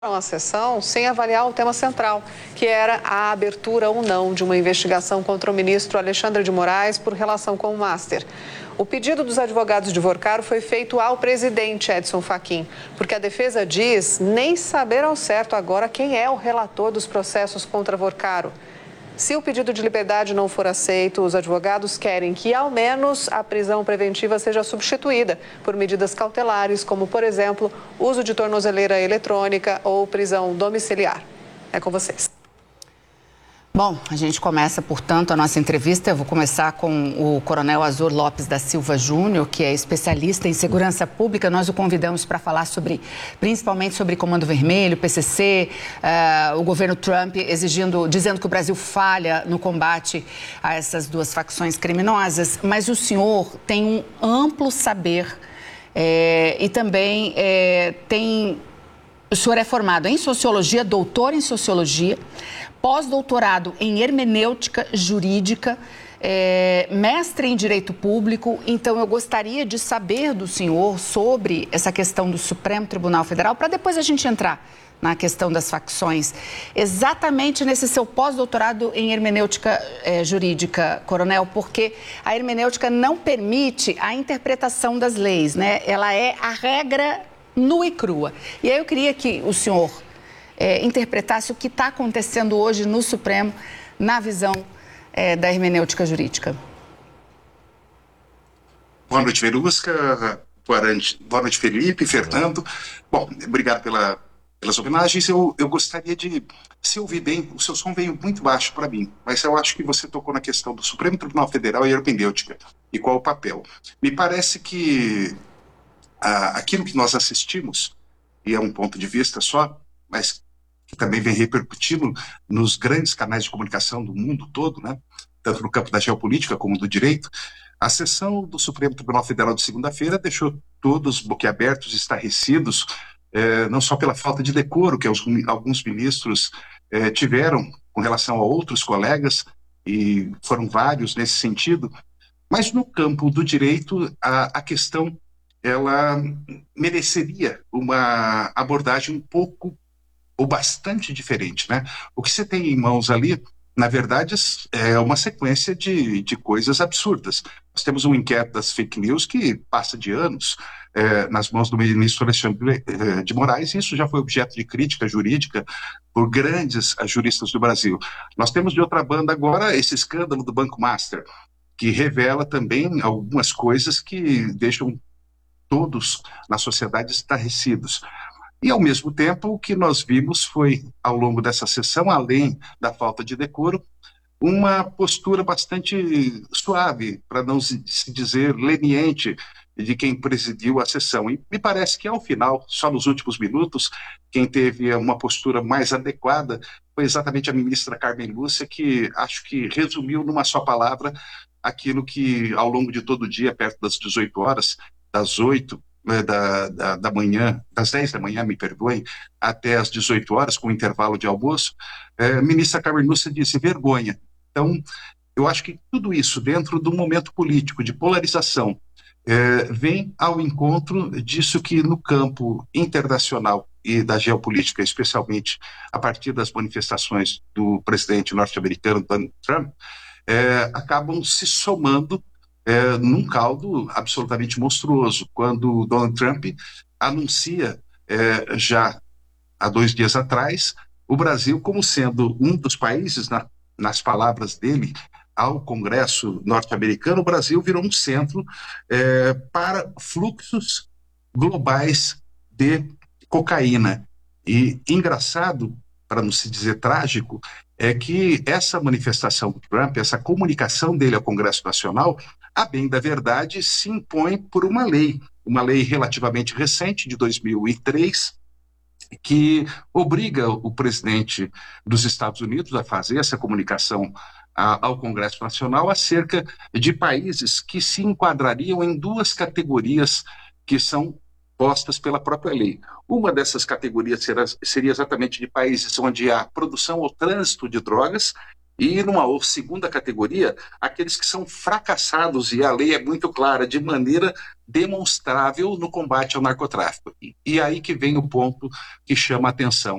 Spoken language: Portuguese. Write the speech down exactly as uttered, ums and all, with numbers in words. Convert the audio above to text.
uma sessão sem avaliar o tema central, que era a abertura ou não de uma investigação contra o ministro Alexandre de Moraes por relação com o Master. O pedido dos advogados de Vorcaro foi feito ao presidente Edson Fachin, porque a defesa diz nem saber ao certo agora quem é o relator dos processos contra Vorcaro. Se o pedido de liberdade não for aceito, os advogados querem que, ao menos, a prisão preventiva seja substituída por medidas cautelares, como, por exemplo, uso de tornozeleira eletrônica ou prisão domiciliar. É com vocês. Bom, a gente começa, portanto, a nossa entrevista. Eu vou começar com o Coronel Azor Lopes da Silva Júnior, que é especialista em segurança pública. Nós o convidamos para falar sobre, principalmente sobre Comando Vermelho, P C C, uh, o governo Trump exigindo, dizendo que o Brasil falha no combate a essas duas facções criminosas. Mas o senhor tem um amplo saber é, e também é, tem... O senhor é formado em Sociologia, doutor em Sociologia, pós-doutorado em Hermenêutica Jurídica, é, mestre em Direito Público. Então, eu gostaria de saber do senhor sobre essa questão do Supremo Tribunal Federal, para depois a gente entrar na questão das facções. Exatamente nesse seu pós-doutorado em Hermenêutica é, Jurídica, Coronel, porque a hermenêutica não permite a interpretação das leis, né? Ela é a regra nua e crua. E aí eu queria que o senhor é, interpretasse o que está acontecendo hoje no Supremo na visão é, da hermenêutica jurídica. Boa noite, Verusca. Boa noite, boa noite, Felipe, Fernando. Bom, obrigado pela, pelas homenagens. Eu, eu gostaria de, se ouvir bem, o seu som veio muito baixo para mim, mas eu acho que você tocou na questão do Supremo Tribunal Federal e hermenêutica e qual o papel. Me parece que Ah, aquilo que nós assistimos, e é um ponto de vista só, mas que também vem repercutindo nos grandes canais de comunicação do mundo todo, né? Tanto no campo da geopolítica como do direito, a sessão do Supremo Tribunal Federal de segunda-feira deixou todos boquiabertos, estarrecidos, eh, não só pela falta de decoro que os, alguns ministros eh, tiveram com relação a outros colegas, e foram vários nesse sentido, mas no campo do direito, a, a questão ela mereceria uma abordagem um pouco ou bastante diferente, né? O que você tem em mãos ali, na verdade, é uma sequência de, de coisas absurdas. Nós temos um inquérito das fake news que passa de anos é, nas mãos do ministro Alexandre de Moraes, e isso já foi objeto de crítica jurídica por grandes juristas do Brasil. Nós temos de outra banda agora esse escândalo do Banco Master, que revela também algumas coisas que deixam todos na sociedade estarrecidos. E, ao mesmo tempo, o que nós vimos foi, ao longo dessa sessão, além da falta de decoro, uma postura bastante suave, para não se dizer leniente, de quem presidiu a sessão. E me parece que, ao final, só nos últimos minutos, quem teve uma postura mais adequada foi exatamente a ministra Carmen Lúcia, que acho que resumiu numa só palavra aquilo que, ao longo de todo o dia, perto das dezoito horas, das oito da, da, da manhã, das dez da manhã, me perdoem, até as dezoito horas, com intervalo de almoço, é, a ministra Carmen Lúcia disse vergonha. Então, eu acho que tudo isso, dentro do momento político de polarização, é, vem ao encontro disso que no campo internacional e da geopolítica, especialmente a partir das manifestações do presidente norte-americano Donald Trump, é, acabam se somando É, num caldo absolutamente monstruoso, quando Donald Trump anuncia, é, já há dois dias atrás, o Brasil como sendo um dos países, na, nas palavras dele, ao Congresso norte-americano, o Brasil virou um centro é, para fluxos globais de cocaína. E engraçado, para não se dizer trágico, é que essa manifestação do Trump, essa comunicação dele ao Congresso Nacional, a bem da verdade, se impõe por uma lei, uma lei relativamente recente, de dois mil e três, que obriga o presidente dos Estados Unidos a fazer essa comunicação a, ao Congresso Nacional acerca de países que se enquadrariam em duas categorias que são postas pela própria lei. Uma dessas categorias será, seria exatamente de países onde há produção ou trânsito de drogas, E numa ou- segunda categoria, aqueles que são fracassados, e a lei é muito clara, de maneira demonstrável no combate ao narcotráfico. E, e aí que vem o ponto que chama a atenção.